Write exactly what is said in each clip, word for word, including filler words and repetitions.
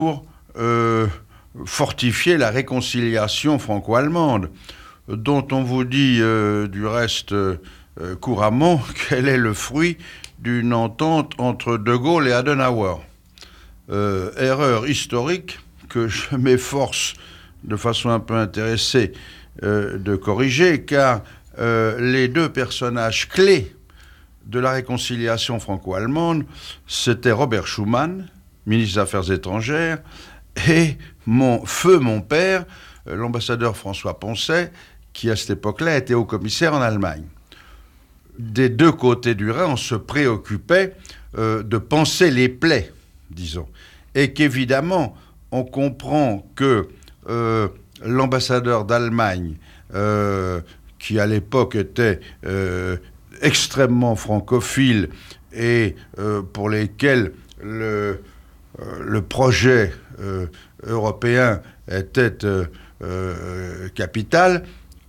pour euh, fortifier la réconciliation franco-allemande, dont on vous dit euh, du reste euh, couramment qu'elle est le fruit d'une entente entre De Gaulle et Adenauer. Euh, erreur historique que je m'efforce de façon un peu intéressée euh, de corriger, car euh, les deux personnages clés de la réconciliation franco-allemande, c'était Robert Schuman, ministre des Affaires étrangères, et mon feu mon père, l'ambassadeur François Poncet, qui à cette époque-là était haut-commissaire en Allemagne. Des deux côtés du Rhin, on se préoccupait euh, de panser les plaies, disons. Et qu'évidemment, on comprend que euh, l'ambassadeur d'Allemagne, euh, qui à l'époque était euh, extrêmement francophile et euh, pour lesquels le, euh, le projet euh, européen était euh, euh, capital,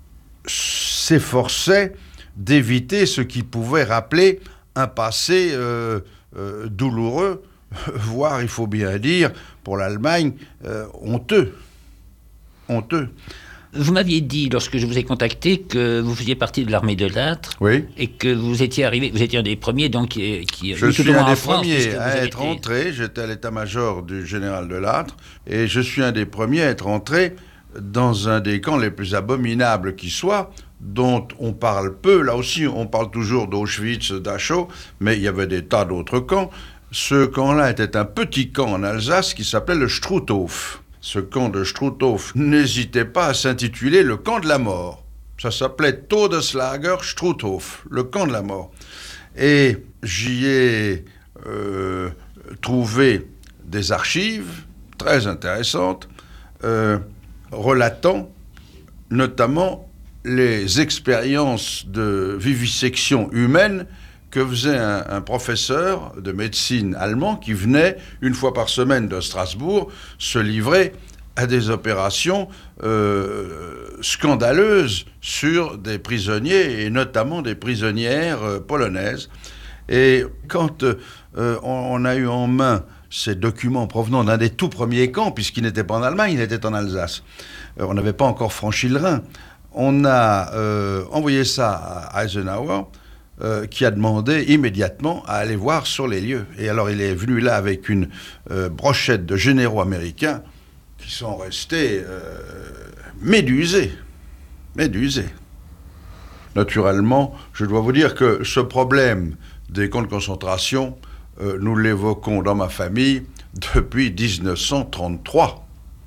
s'efforçait d'éviter ce qui pouvait rappeler un passé euh, euh, douloureux, voire, il faut bien dire, pour l'Allemagne, euh, honteux. Honteux. Vous m'aviez dit, lorsque je vous ai contacté, que vous faisiez partie de l'armée de Lattre. Oui. Et que vous étiez arrivé, vous étiez un des premiers, donc, qui... qui je suis un des France, premiers à être été... entré, j'étais à l'état-major du général de Lattre, et je suis un des premiers à être entré dans un des camps les plus abominables qui soient, dont on parle peu. Là aussi, on parle toujours d'Auschwitz, Dachau, mais il y avait des tas d'autres camps. Ce camp-là était un petit camp en Alsace qui s'appelait le Struthof. Ce camp de Struthof n'hésitait pas à s'intituler le camp de la mort. Ça s'appelait Todeslager Struthof, le camp de la mort. Et j'y ai euh, trouvé des archives très intéressantes, euh, relatant notamment les expériences de vivisection humaine que faisait un, un professeur de médecine allemand qui venait une fois par semaine de Strasbourg se livrer à des opérations euh, scandaleuses sur des prisonniers et notamment des prisonnières euh, polonaises. Et quand euh, on, on a eu en main ces documents provenant d'un des tout premiers camps, puisqu'il n'était pas en Allemagne, il était en Alsace, euh, on n'avait pas encore franchi le Rhin, on a euh, envoyé ça à Eisenhower, Euh, qui a demandé immédiatement à aller voir sur les lieux. Et alors il est venu là avec une euh, brochette de généraux américains qui sont restés euh, médusés. Médusés. Naturellement, je dois vous dire que ce problème des camps de concentration, euh, nous l'évoquons dans ma famille depuis dix-neuf cent trente-trois.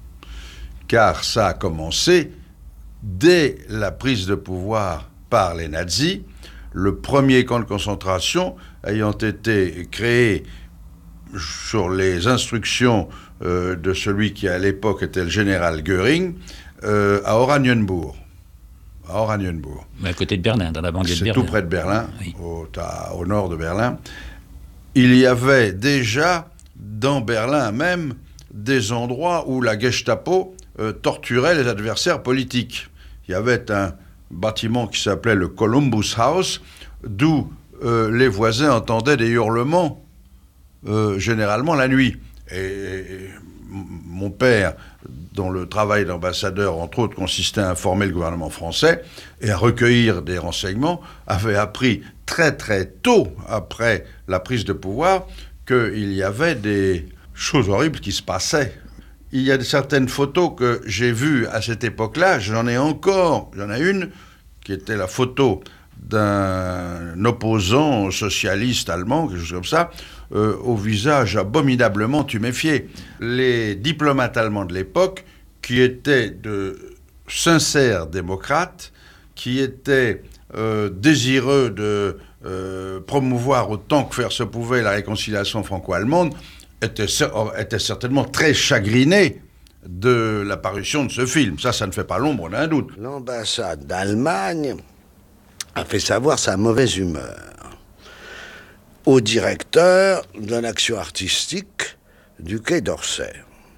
Car ça a commencé dès la prise de pouvoir par les nazis, le premier camp de concentration ayant été créé sur les instructions euh, de celui qui à l'époque était le général Göring, euh, à Oranienburg. À Oranienburg. Mais à côté de Berlin, dans la banlieue de Berlin. C'est tout près de Berlin, oui. au, à, au nord de Berlin. Il y avait déjà, dans Berlin même, des endroits où la Gestapo euh, torturait les adversaires politiques. Il y avait un bâtiment qui s'appelait le Columbus House, d'où euh, les voisins entendaient des hurlements, euh, généralement la nuit. Et, et mon père, dont le travail d'ambassadeur, entre autres, consistait à informer le gouvernement français et à recueillir des renseignements, avait appris très très tôt, après la prise de pouvoir, qu'il y avait des choses horribles qui se passaient. Il y a certaines photos que j'ai vues à cette époque-là, j'en ai encore, j'en ai une, qui était la photo d'un opposant socialiste allemand, quelque chose comme ça, euh, au visage abominablement tuméfié. Les diplomates allemands de l'époque, qui étaient de sincères démocrates, qui étaient euh, désireux de euh, promouvoir autant que faire se pouvait la réconciliation franco-allemande, étaient, étaient certainement très chagrinés de la parution de ce film. Ça, ça ne fait pas l'ombre d'un doute. L'ambassade d'Allemagne a fait savoir sa mauvaise humeur au directeur de l'action artistique du Quai d'Orsay,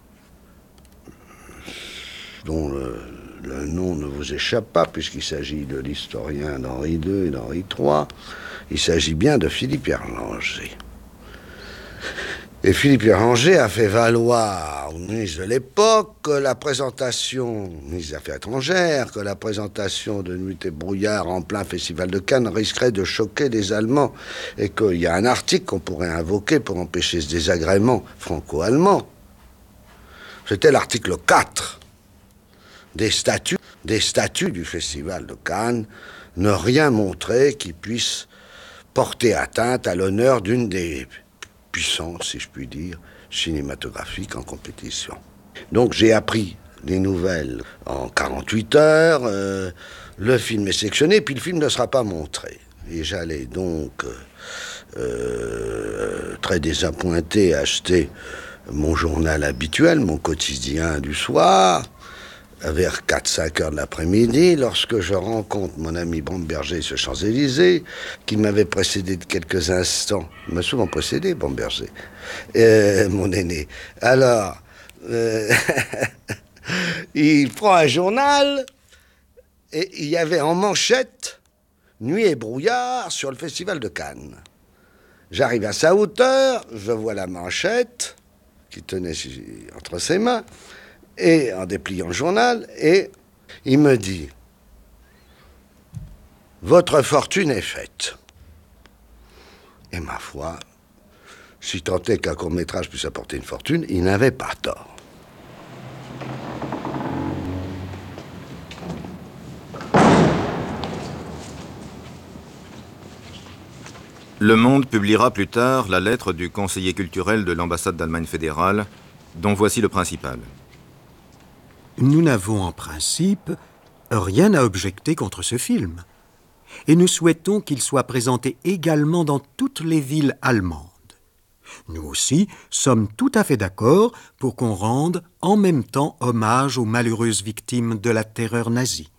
dont le, le nom ne vous échappe pas, puisqu'il s'agit de l'historien d'Henri deux et d'Henri trois. Il s'agit bien de Philippe Erlanger. Et Philippe Béranger a fait valoir au ministre de l'époque que la présentation, ministre des Affaires étrangères, que la présentation de Nuit et brouillard en plein festival de Cannes risquerait de choquer les Allemands et qu'il y a un article qu'on pourrait invoquer pour empêcher ce désagrément franco-allemand. C'était l'article quatre des statuts, des statuts du festival de Cannes, ne rien montrer qui puisse porter atteinte à l'honneur d'une des puissance, si je puis dire, cinématographique en compétition. Donc j'ai appris des nouvelles en quarante-huit heures, euh, le film est sectionné, puis le film ne sera pas montré. Et j'allais donc, euh, très désappointé, acheter mon journal habituel, mon quotidien du soir, vers quatre cinq heures de l'après-midi, lorsque je rencontre mon ami Bamberger sur Champs-Élysées, qui m'avait précédé de quelques instants. Il m'a souvent précédé, Bamberger, euh, mon aîné. Alors, euh, il prend un journal, et il y avait en manchette « Nuit et brouillard » sur le festival de Cannes. J'arrive à sa hauteur, je vois la manchette, qui tenait entre ses mains, et en dépliant le journal, et il me dit « Votre fortune est faite. » Et ma foi, si tant est qu'un court-métrage puisse apporter une fortune, il n'avait pas tort. Le Monde publiera plus tard la lettre du conseiller culturel de l'ambassade d'Allemagne fédérale, dont voici le principal. Nous n'avons en principe rien à objecter contre ce film. Et nous souhaitons qu'il soit présenté également dans toutes les villes allemandes. Nous aussi sommes tout à fait d'accord pour qu'on rende en même temps hommage aux malheureuses victimes de la terreur nazie.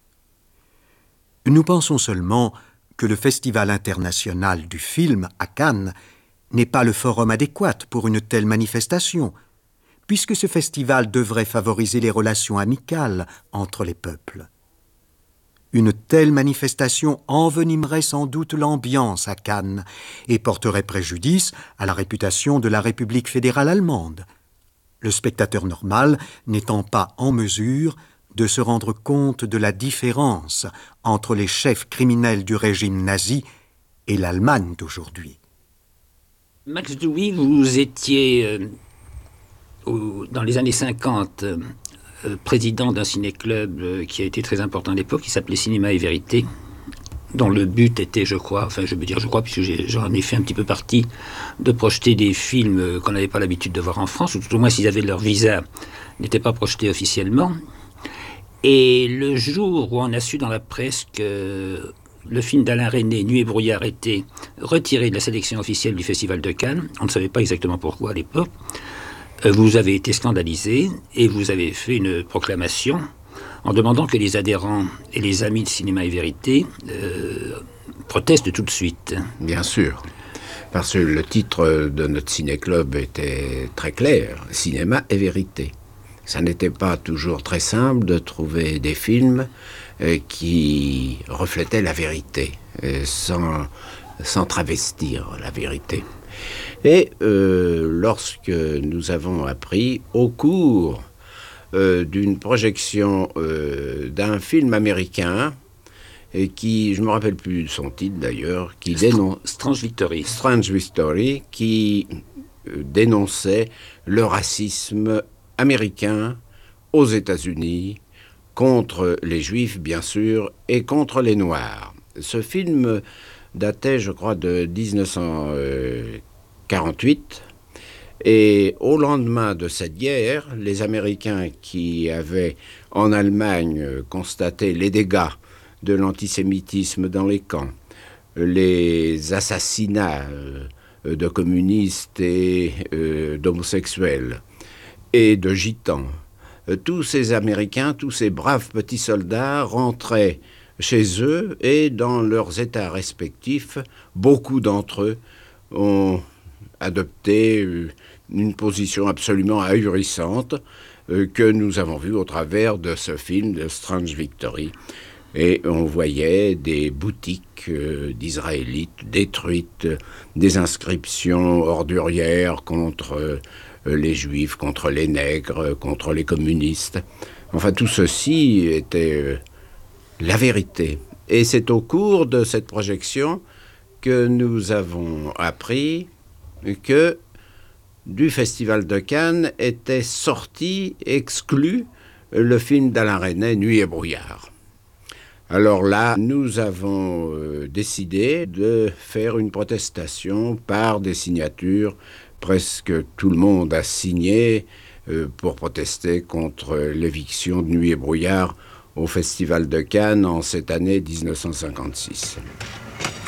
Nous pensons seulement que le Festival international du film à Cannes n'est pas le forum adéquat pour une telle manifestation, puisque ce festival devrait favoriser les relations amicales entre les peuples. Une telle manifestation envenimerait sans doute l'ambiance à Cannes et porterait préjudice à la réputation de la République fédérale allemande, le spectateur normal n'étant pas en mesure de se rendre compte de la différence entre les chefs criminels du régime nazi et l'Allemagne d'aujourd'hui. Max Douy, vous étiez... Euh... dans les années cinquante, euh, président d'un ciné-club euh, qui a été très important à l'époque, qui s'appelait Cinéma et Vérité, dont le but était, je crois, enfin je veux dire je crois, puisque j'ai, j'en ai fait un petit peu partie, de projeter des films euh, qu'on n'avait pas l'habitude de voir en France, ou tout au moins s'ils avaient leur visa, n'étaient pas projetés officiellement. Et le jour où on a su dans la presse que le film d'Alain Resnais, Nuit et brouillard, était retiré de la sélection officielle du Festival de Cannes, on ne savait pas exactement pourquoi à l'époque, vous avez été scandalisé et vous avez fait une proclamation en demandant que les adhérents et les amis de Cinéma et Vérité euh, protestent tout de suite. Bien sûr, parce que le titre de notre ciné-club était très clair, Cinéma et Vérité. Ça n'était pas toujours très simple de trouver des films euh, qui reflétaient la vérité, euh, sans, sans travestir la vérité. Et euh, lorsque nous avons appris, au cours euh, d'une projection euh, d'un film américain, et qui, je ne me rappelle plus de son titre d'ailleurs, qui dénonce... Strange Victory. Strange Victory, qui euh, dénonçait le racisme américain aux États-Unis, contre les Juifs, bien sûr, et contre les Noirs. Ce film datait, je crois, de dix-neuf cent quarante-huit, et au lendemain de cette guerre, les Américains qui avaient en Allemagne constaté les dégâts de l'antisémitisme dans les camps, les assassinats de communistes et euh, d'homosexuels et de gitans, tous ces Américains, tous ces braves petits soldats rentraient chez eux et dans leurs états respectifs, beaucoup d'entre eux ont adopté une position absolument ahurissante euh, que nous avons vue au travers de ce film de Strange Victory, Et on voyait des boutiques euh, d'Israélites détruites, des inscriptions ordurières contre euh, les Juifs, contre les nègres, contre les communistes. Enfin, tout ceci était euh, la vérité. Et c'est au cours de cette projection que nous avons appris que du Festival de Cannes était sorti, exclu, le film d'Alain Resnais, Nuit et brouillard. Alors là, nous avons euh, décidé de faire une protestation par des signatures. Presque tout le monde a signé euh, pour protester contre l'éviction de Nuit et brouillard au Festival de Cannes en cette année mille neuf cent cinquante-six.